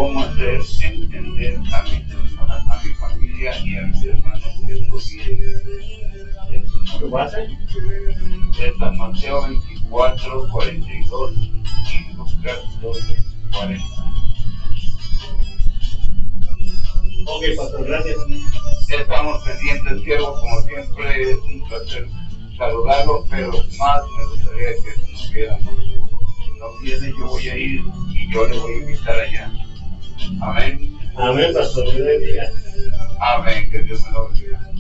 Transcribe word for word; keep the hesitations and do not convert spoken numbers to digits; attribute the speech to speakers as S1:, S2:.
S1: cómo hacer entender a mi, a mi familia y a mis hermanos que esto viene de tu
S2: ¿Tu base?
S1: de San Mateo veinticuatro, cuarenta y dos y Lucas doce, cuarenta.
S2: Ok, pastor, gracias.
S1: Estamos pendientes, siervo, como siempre es un placer saludarlo, pero más me gustaría que nos viéramos. Si no viene, yo voy a ir y yo le voy a invitar allá. Amén.
S2: Amén, pastor, Dios bendiga.
S1: Amén, que Dios me lo bendiga.